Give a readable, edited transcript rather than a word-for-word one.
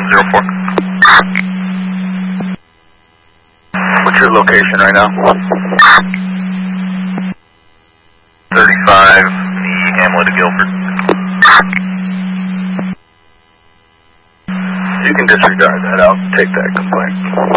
04. What's your location right now? 35, the Hamlet of Guilford. You can disregard that. I'll take that complaint.